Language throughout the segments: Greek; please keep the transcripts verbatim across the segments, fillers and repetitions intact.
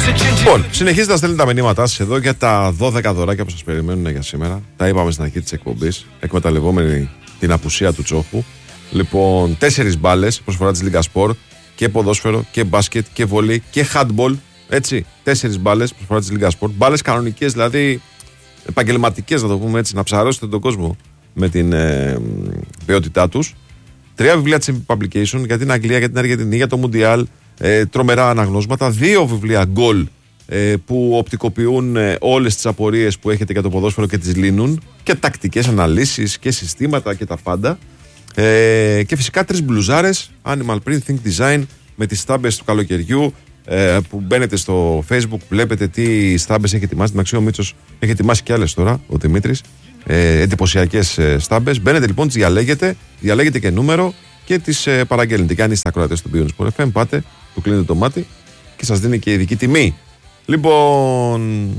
Λοιπόν, συνεχίζετε να στέλνετε τα μηνύματά σας εδώ για τα δώδεκα δωράκια που σας περιμένουν για σήμερα. Τα είπαμε στην αρχή της εκπομπής, εκμεταλλευόμενοι την απουσία του Τσόχου. Λοιπόν, τέσσερις μπάλες προσφορά της Λίγκα Σπορ, και ποδόσφαιρο και μπάσκετ και βολή και handball. Έτσι, τέσσερις μπάλες προσφορά της Λίγκα Σπορ. Μπάλες κανονικές, δηλαδή επαγγελματικές, να το πούμε έτσι, να ψαρώσετε τον κόσμο με την ε, ποιότητά τους. Τρία βιβλία της Publication για την Αγγλία, για την Αργεντινή, για το Μουντιάλ. Ε, τρομερά αναγνώσματα. Δύο βιβλία γκολ ε, που οπτικοποιούν ε, όλες τις απορίες που έχετε για το ποδόσφαιρο και τις λύνουν. Και τακτικές αναλύσεις και συστήματα και τα πάντα. Ε, και φυσικά τρεις μπλουζάρες Animal Print Think Design με τις στάμπες του καλοκαιριού. Ε, που μπαίνετε στο Facebook, βλέπετε τι στάμπες έχει ετοιμάσει. Την αξία ο Μίτσος έχει ετοιμάσει και άλλες τώρα, ο Δημήτρης. Ε, εντυπωσιακές ε, στάμπες. Μπαίνετε λοιπόν, τις διαλέγετε, διαλέγετε και νούμερο και τις ε, παραγγέλνετε. Και αν είστε ακροατές του Beyond Sport εφ εμ, πάτε, του κλείνετε το μάτι και σας δίνει και ειδική τιμή. Λοιπόν.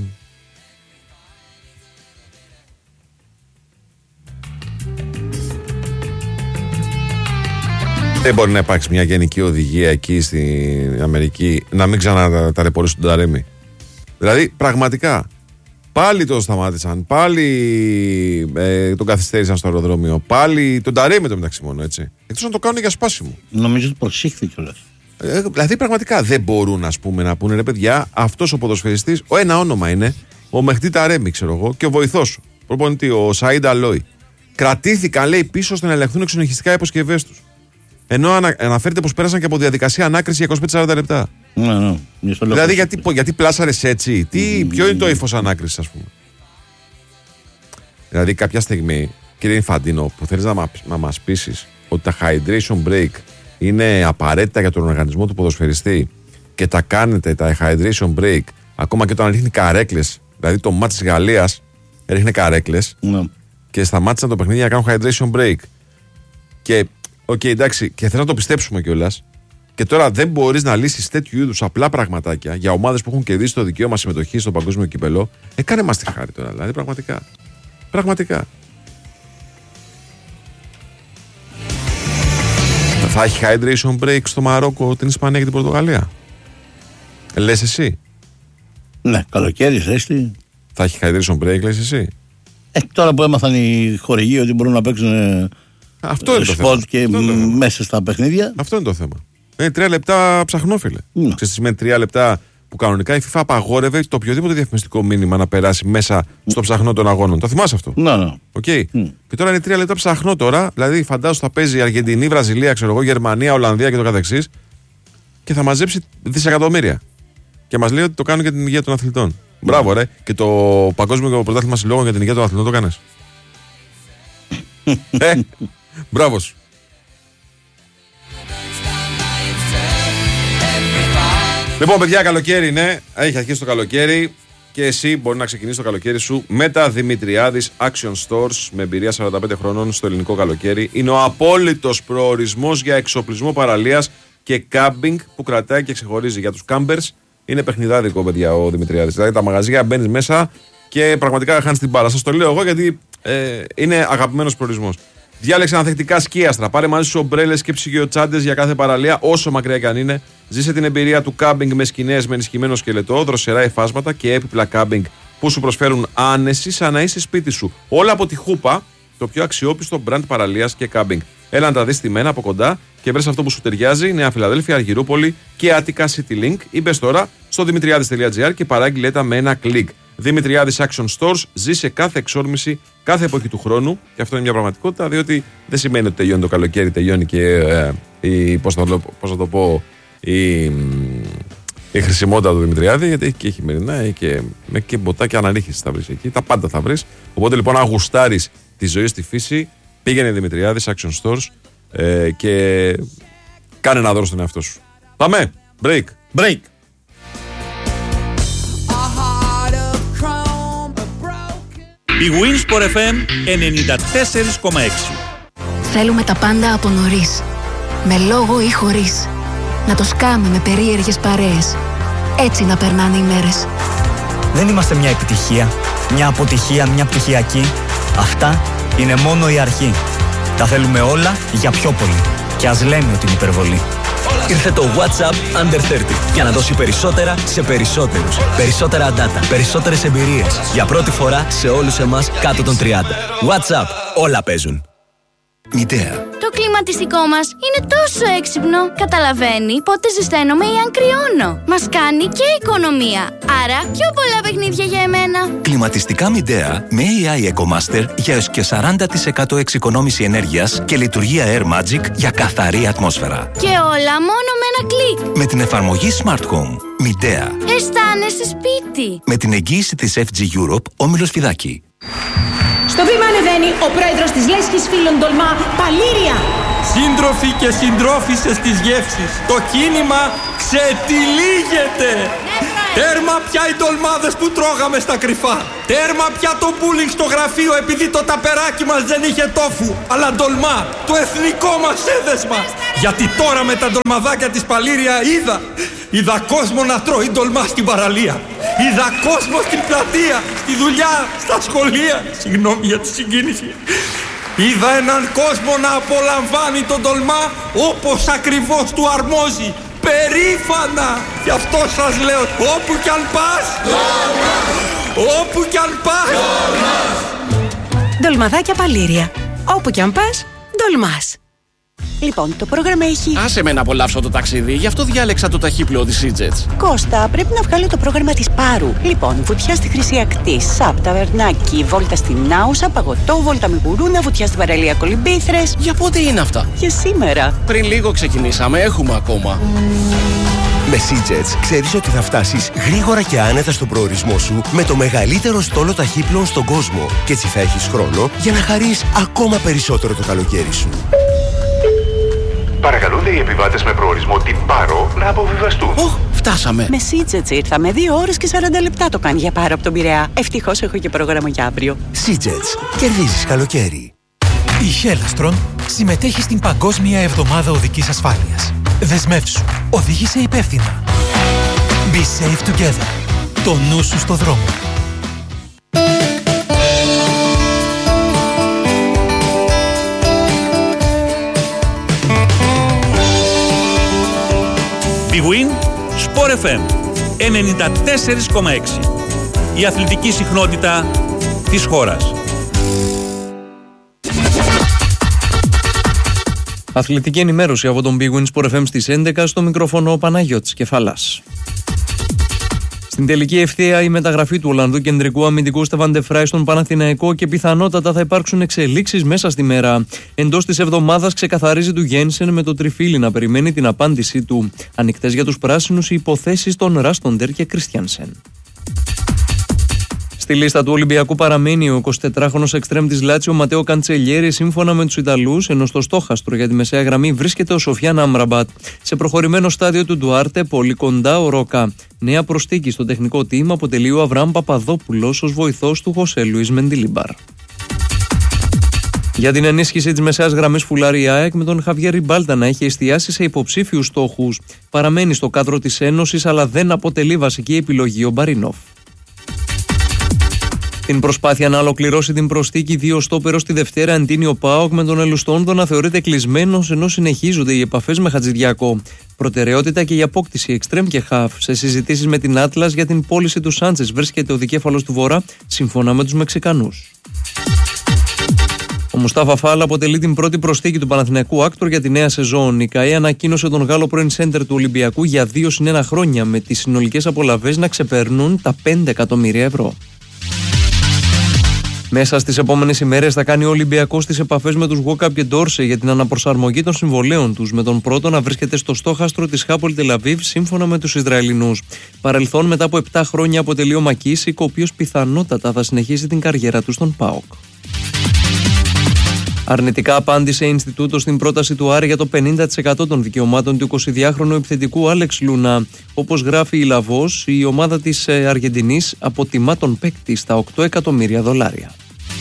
Δεν μπορεί να υπάρξει μια γενική οδηγία εκεί στην Αμερική να μην ξαναταλαιπωρήσουν τον Ταρέμι. Δηλαδή, πραγματικά, πάλι τον σταμάτησαν, πάλι ε, τον καθυστέρησαν στο αεροδρόμιο, πάλι τον Ταρέμι το μεταξύ μόνο, έτσι. Εκτός να το κάνουν για σπάσιμο. Νομίζω ότι προσήχθη κιόλας. Ε, δηλαδή, πραγματικά δεν μπορούν, ας πούμε, να πούνε, ρε παιδιά, αυτός ο ποδοσφαιριστής, ο ένα όνομα είναι, ο Μεχτή Ταρέμι, ξέρω εγώ, και ο βοηθός σου, προπονητή, ο Σαΐντ Αλόι. Κρατήθηκαν, λέει, πίσω ώστε να ελεγχθούν εξονυχιστικά οι αποσκευές τους. Ενώ ανα, αναφέρεται πως πέρασαν και από διαδικασία ανάκριση για είκοσι πέντε με σαράντα λεπτά. Ναι, ναι. Δηλαδή, γιατί, γιατί πλάσαρες έτσι, τι, mm, ποιο είναι το ύφος ανάκρισης, ας πούμε. Δηλαδή, κάποια στιγμή, κύριε Ινφαντίνο, που θέλεις να, μα, να μας πείσεις ότι τα hydration break είναι απαραίτητα για τον οργανισμό του ποδοσφαιριστή και τα κάνετε τα hydration break ακόμα και όταν ρίχνει καρέκλες. Δηλαδή, το μάτς της Γαλλίας ρίχνει καρέκλες ναι. και σταμάτησαν το παιχνίδι να κάνουν hydration break. Και οκ, okay, εντάξει, και θέλω να το πιστέψουμε κιόλας. Και τώρα δεν μπορείς να λύσεις τέτοιου είδους απλά πραγματάκια για ομάδες που έχουν κερδίσει το δικαίωμα συμμετοχή στο παγκόσμιο κυπελό. Ε, κάνε μας τη χάρη τώρα, δηλαδή, πραγματικά. Πραγματικά. Θα έχει hydration break στο Μαρόκο, την Ισπανία και την Πορτογαλία. Ε, λες εσύ. Ναι, καλοκαίρι, ζέστη. Θα έχει hydration break, λες εσύ. Ε, τώρα που έμαθαν οι χορηγοί ότι μπορούν να παίξουν. Αυτό είναι το σπορτ και αυτό είναι το μέσα στα παιχνίδια. Αυτό είναι το θέμα. Είναι τρία λεπτά ψαχνόφιλε. Ναι. Ξέρεις τι σημαίνει τρία λεπτά που κανονικά η FIFA απαγόρευε το οποιοδήποτε διαφημιστικό μήνυμα να περάσει μέσα στο ψαχνό των αγώνων. Το θυμάσαι αυτό. Ναι, ναι. Okay. Mm. Και τώρα είναι τρία λεπτά ψαχνό τώρα. Δηλαδή φαντάζομαι θα παίζει Αργεντινή, Βραζιλία, ξέρω εγώ, Γερμανία, Ολλανδία και το καθεξής. Και θα μαζέψει δισεκατομμύρια. Και μας λέει ότι το κάνουν για την υγεία των αθλητών. Mm. Μπράβο, ρε. Και το Παγκόσμιο Πρωτάθλημα Συλλόγων για την υγεία των αθλητών το κάνεις. ε, μπράβο σου. Λοιπόν, παιδιά, καλοκαίρι είναι. Έχει αρχίσει το καλοκαίρι και εσύ μπορεί να ξεκινήσει το καλοκαίρι σου με τα Δημητριάδης Action Stores με εμπειρία σαράντα πέντε χρονών στο ελληνικό καλοκαίρι. Είναι ο απόλυτος προορισμός για εξοπλισμό παραλίας και κάμπινγκ που κρατάει και ξεχωρίζει για τους κάμπερς. Είναι παιχνιδάδικο, παιδιά, ο Δημητριάδης. Δηλαδή, τα μαγαζιά μπαίνεις μέσα και πραγματικά χάνεις την μπάλα. Σας το λέω εγώ γιατί ε, είναι αγαπημένος προορισμός. Διάλεξε ανθεκτικά σκίαστρα. Πάρε μαζί σου ομπρέλες και ψυγειοτσάντες για κάθε παραλία, όσο μακριά και αν είναι. Ζήσε την εμπειρία του κάμπινγκ με σκηνές με ενισχυμένο σκελετό, δροσερά υφάσματα και έπιπλα κάμπινγκ που σου προσφέρουν άνεση σαν να είσαι σπίτι σου. Όλα από τη Χούπα, το πιο αξιόπιστο μπραντ παραλίας και κάμπινγκ. Έλα να τα δεις στημένα από κοντά και βρες αυτό που σου ταιριάζει. Νέα Φιλαδέλφια, Αργυρούπολη και Attica City Link. Ή μπες τώρα στο δημητριάδης τελεία τζι άρ και παράγγειλε τα με ένα κλικ. Δημητριάδης Action Stores, ζήσε κάθε εξόρμηση, κάθε εποχή του χρόνου. Και αυτό είναι μια πραγματικότητα, διότι δεν σημαίνει ότι τελειώνει το καλοκαίρι, τελειώνει και ε, η, πώς θα, πώς θα το πω, η, η χρησιμότητα του Δημητριάδη, γιατί έχει και χειμερινά, έχει και, και μποτάκια αναρρίχηση θα βρεις εκεί. Τα πάντα θα βρεις. Οπότε λοιπόν, αν γουστάρεις τη ζωή στη φύση, πήγαινε Δημητριάδης Action Stores ε, και κάνε ένα δώρο στον εαυτό σου. Πάμε! Break! Break! Η Winsport εφ εμ ενενήντα τέσσερα κόμμα έξι. Θέλουμε τα πάντα από νωρίς. Με λόγο ή χωρίς. Να το σκάμε με περίεργες παρέες. Έτσι να περνάνε οι μέρες. Δεν είμαστε μια επιτυχία, μια αποτυχία, μια πτυχιακή. Αυτά είναι μόνο η αρχή. Τα θέλουμε όλα για πιο πολύ. Και ας λέμε ότι είναι υπερβολή. Ήρθε το WhatsApp Under τριάντα για να δώσει περισσότερα σε περισσότερους. Περισσότερα data, περισσότερες εμπειρίες. Για πρώτη φορά σε όλους εμάς κάτω των τριάντα. WhatsApp, όλα παίζουν. Midea. Το κλιματιστικό μας είναι τόσο έξυπνο. Καταλαβαίνει πότε ζεσταίνομαι ή αν κρυώνω. Μας κάνει και οικονομία. Άρα πιο πολλά παιχνίδια για εμένα. Κλιματιστικά Midea με έι άι EcoMaster για έως και σαράντα τοις εκατό εξοικονόμηση ενέργειας και λειτουργία Air Magic για καθαρή ατμόσφαιρα. Και όλα μόνο με ένα κλικ. Με την εφαρμογή Smart Home. Midea. Αισθάνεσαι σπίτι. Με την εγγύηση της εφ τζι Europe, Όμιλος Φιδάκη. Στο βήμα ανεβαίνει ο πρόεδρος της Λέσχης Φίλων Τολμά, Παλήρια. Σύντροφοι και συντρόφισσες της γεύσης, το κίνημα ξετυλίγεται. Τέρμα πια οι ντολμάδες που τρώγαμε στα κρυφά. Τέρμα πια το μπούλινγκ στο γραφείο επειδή το ταπεράκι μας δεν είχε τόφου. Αλλά ντολμά, το εθνικό μας έδεσμα. Γιατί τώρα με τα ντολμαδάκια της Παλήρια είδα. Είδα κόσμο να τρώει ντολμά στην παραλία. Είδα κόσμο στην πλατεία, στη δουλειά, στα σχολεία. Συγγνώμη για τη συγκίνηση. Είδα έναν κόσμο να απολαμβάνει τον ντολμά όπως ακριβώς του αρμόζει. Περήφανα! Γι' αυτό σας λέω, όπου κι αν πας, ντολμάς! Όπου κι αν πας, ντολμάς! Ντολμαδάκια Παλήρια. Όπου κι αν πας, ντολμάς. Λοιπόν, το πρόγραμμα έχει... Άσε με να απολαύσω το ταξίδι, γι' αυτό διάλεξα το ταχύπλοο της Seajets. Κώστα, πρέπει να βγάλω το πρόγραμμα της Πάρου. Λοιπόν, βουτιά στη Χρυσή Ακτή, Σαπ, Ταβερνάκι, βόλτα στην Άουσα, παγωτό, βόλτα με γουρούνα, βουτιά στην παραλία Κολυμπήθρες. Για πότε είναι αυτά? Για σήμερα. Πριν λίγο ξεκινήσαμε, έχουμε ακόμα. Με Seajets ξέρεις ότι θα φτάσεις γρήγορα και άνετα στον προορισμό σου με το μεγαλύτερο στόλο ταχύπλων στον κόσμο. Και έτσι θα έχεις χρόνο για να χαρείς ακόμα περισσότερο το καλοκαίρι σου. Παρακαλούνται οι επιβάτες με προορισμό την Πάρο να αποβιβαστούν. Οχ, φτάσαμε. Με Seajets ήρθαμε. Δύο ώρες και σαράντα λεπτά το κάνει για Πάρο από τον Πειραιά. Ευτυχώς έχω και πρόγραμμα για αύριο. Seajets. Κερδίζεις καλοκαίρι. Η Hellastron συμμετέχει στην Παγκόσμια Εβδομάδα Οδικής Ασφάλειας. Δεσμεύσου. Οδήγησε υπεύθυνα. Be safe together. Το νου σου στο δρόμο. Big Win, Sport εφ εμ ενενήντα τέσσερα κόμμα έξι. Η αθλητική συχνότητα της χώρας. Αθλητική ενημέρωση από τον Big Win Sport εφ εμ στις έντεκα, στο μικρόφωνο ο Παναγιώτης Κεφαλάς. Στην τελική ευθεία η μεταγραφή του Ολλανδού κεντρικού αμυντικού Στεφάν ντε Φράι στον Παναθηναϊκό και πιθανότατα θα υπάρξουν εξελίξεις μέσα στη μέρα. Εντός της εβδομάδας ξεκαθαρίζει του Γένσεν με το τριφύλι να περιμένει την απάντησή του. Ανοιχτές για τους πράσινους οι υποθέσεις των Ράστοντερ και Κριστιάνσεν. Στη λίστα του Ολυμπιακού παραμένει ο εικοσιτετράχρονος εξτρέμ της Λάτσιο Ματέο Καντσελιέρη σύμφωνα με τους Ιταλούς, ενώ στο στόχαστρο για τη μεσαία γραμμή βρίσκεται ο Σοφιάν Άμραμπατ. Σε προχωρημένο στάδιο του Ντουάρτε, πολύ κοντά ο Ρόκα. Νέα προστίκη στο τεχνικό team αποτελεί ο Αβραάμ Παπαδόπουλος ως βοηθός του Χωσέ Λουίς Μεντιλίμπαρ. Για την ενίσχυση της μεσαίας γραμμής φουλάρει η ΑΕΚ με τον Χαβιέρ Ριμπάλτα να έχει εστιάσει σε υποψήφιους στόχους. Παραμένει στο κάδρο της Ένωσης αλλά δεν αποτελεί βασική επιλογή ο Μπαρίνοφ. Την προσπάθεια να ολοκληρώσει την προσθήκη δύο στόπερος τη Δευτέρα εντείνει ο ΠΑΟΚ με τον Ελουστόντο να θεωρείται κλεισμένος ενώ συνεχίζονται οι επαφές με Χατζηδιακό. Προτεραιότητα και η απόκτηση εξτρέμ και χαφ. Σε συζητήσεις με την Άτλας για την πώληση του Σάντσες βρίσκεται ο δικέφαλος του Βορρά σύμφωνα με τους Μεξικανούς. Ο Μουστάφα Φάλ αποτελεί την πρώτη προσθήκη του Παναθηναϊκού Άκτορ για τη νέα σεζόν. Η ΚΑΕ ανακοίνωσε τον Γάλλο πρώην σέντερ του Ολυμπιακού για δύο συν ένα χρόνια με τις συνολικές απολαβές να ξεπερνούν τα πέντε εκατομμύρια ευρώ. Μέσα στις επόμενες ημέρες θα κάνει ο Ολυμπιακός τις επαφές με τους Γουόκαπ και Ντόρσε για την αναπροσαρμογή των συμβολέων τους, με τον πρώτο να βρίσκεται στο στόχαστρο της Χάπολ Τελαβίβ σύμφωνα με τους Ισραηλινούς. Παρελθόν, μετά από επτά χρόνια αποτελεί ο Μακίσικ, ο οποίος πιθανότατα θα συνεχίσει την καριέρα του στον ΠΑΟΚ. Αρνητικά απάντησε η Ινστιτούτο στην πρόταση του Άρη για το πενήντα τοις εκατό των δικαιωμάτων του εικοσιδυάχρονου επιθετικού Άλεξ Λούνα. Όπως γράφει η Λαβός, η ομάδα της Αργεντινής αποτιμά τον παίκτη στα οκτώ εκατομμύρια δολάρια.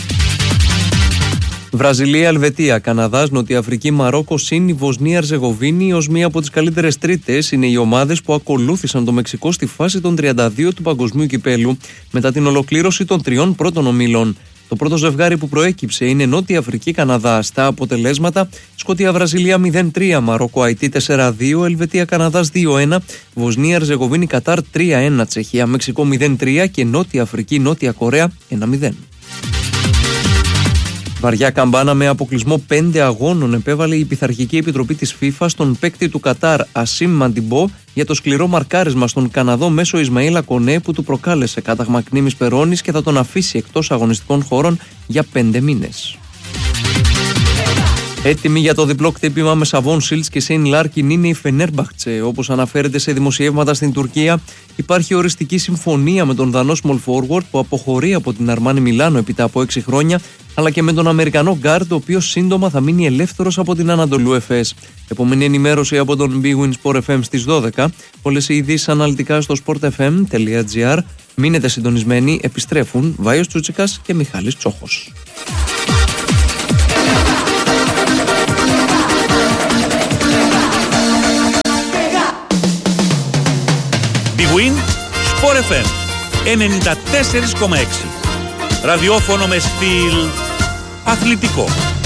Βραζιλία, Ελβετία, Καναδάς, Νότια Αφρική, Μαρόκο, συν η Βοσνία Ερζεγοβίνη ως μία από τις καλύτερες τρίτες είναι οι ομάδες που ακολούθησαν το Μεξικό στη φάση των τριάντα δύο του Παγκοσμίου Κυπέλου μετά την ολοκλήρωση των τριών πρώτων ομίλων. Το πρώτο ζευγάρι που προέκυψε είναι Νότια Αφρική-Καναδά. Στα αποτελέσματα, Σκωτία-Βραζιλία μηδέν τρία, Μαρόκο-Αϊτή τέσσερα δύο, Ελβετία-Καναδάς δύο ένα, Βοσνία-Ερζεγοβίνη-Κατάρ τρία ένα, Τσεχία-Μεξικό μηδέν τρία και Νότια Αφρική-Νότια Κορέα ένα μηδέν. Βαριά καμπάνα με αποκλεισμό πέντε αγώνων επέβαλε η Πειθαρχική Επιτροπή της FIFA στον παίκτη του Κατάρ Ασίμ Μαντιμπό για το σκληρό μαρκάρισμα στον Καναδό μέσο Ισμαήλ Ακονέ που του προκάλεσε κάταγμα κνήμης περώνης και θα τον αφήσει εκτός αγωνιστικών χώρων για πέντε μήνες. Έτοιμη για το διπλό κτύπημα με Σαβόν Σίλτς και Σέιν Λάρκιν είναι η Φενέρμπαχτσε. Όπως αναφέρεται σε δημοσιεύματα στην Τουρκία, υπάρχει οριστική συμφωνία με τον Δανό small forward που αποχωρεί από την Αρμάνι Μιλάνο έπειτα από έξι χρόνια, αλλά και με τον Αμερικανό γκάρντ, ο οποίος σύντομα θα μείνει ελεύθερος από την Ανατολού Εφές. Επόμενη ενημέρωση από τον Big Win Sport εφ εμ στις δώδεκα. Όλες οι ειδήσεις αναλυτικά στο sportfm.gr. Μείνετε συντονισμένοι, επιστρέφουν Βάιος Τσούτσικας και Μιχάλης Τσόχος. Big Win Sport εφ εμ ενενήντα τέσσερα κόμμα έξι. Ραδιόφωνο με στυλ αθλητικό.